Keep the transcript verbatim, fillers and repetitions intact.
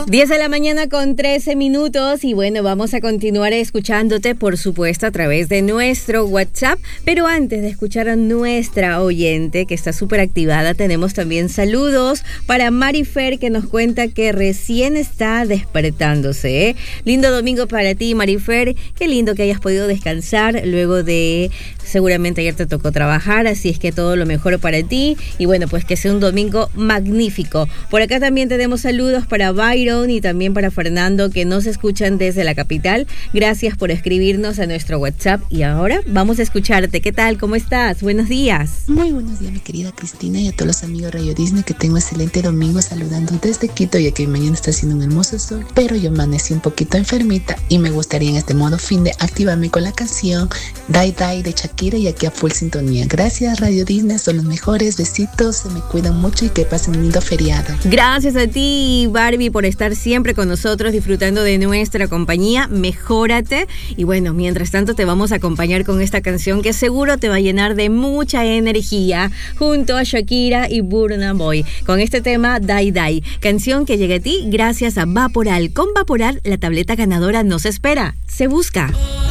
diez de la mañana con trece minutos y bueno, vamos a continuar escuchándote, por supuesto, a través de nuestro WhatsApp. Pero antes de escuchar a nuestra oyente, que está súper activada, tenemos también saludos para Marifer, que nos cuenta que recién está despertándose, ¿eh? Lindo domingo para ti, Marifer. Qué lindo que hayas podido descansar luego de... Seguramente ayer te tocó trabajar, así es que todo lo mejor para ti. Y bueno, pues que sea un domingo magnífico. Por acá también tenemos saludos para Byron y también para Fernando, que nos escuchan desde la capital. Gracias por escribirnos a nuestro WhatsApp. Y ahora vamos a escucharte. ¿Qué tal? ¿Cómo estás? Buenos días. Muy buenos días, mi querida Cristina, y a todos los amigos de Radio Disney, que tengo un excelente domingo saludando desde Quito, ya que mañana está haciendo un hermoso sol, pero yo amanecí un poquito enfermita y me gustaría en este modo fin de activarme con la canción Die Die de Shakira, y aquí a full sintonía. Gracias, Radio Disney, son los mejores. Besitos, se me cuidan mucho y que pasen un lindo feriado. Gracias a ti, Barbie, por estar siempre con nosotros disfrutando de nuestra compañía. Mejórate. Y bueno, mientras tanto te vamos a acompañar con esta canción que seguro te va a llenar de mucha energía, junto a Shakira y Burna Boy, con este tema Die Die, canción que llega a ti gracias a Vaporal. Con Vaporal, la tableta ganadora no se espera, se busca.